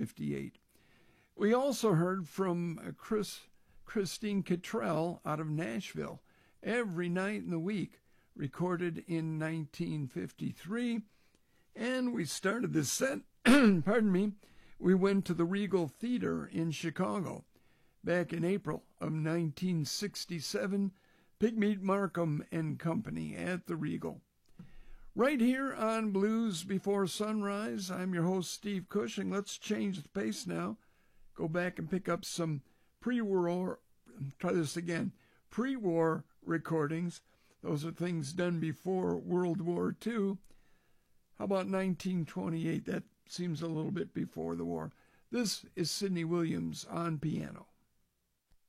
1958. We also heard from Christine Cottrell out of Nashville, Every Night in the Week, recorded in 1953. And we started this set, pardon me, we went to the Regal Theater in Chicago. Back in April of 1967, Pigmeat Markham and Company at the Regal. Right here on Blues Before Sunrise, I'm your host, Steve Cushing. Let's change the pace now. Go back and pick up some pre-war recordings. Those are things done before World War II. How about 1928? That seems a little bit before the war. This is Sidney Williams on piano.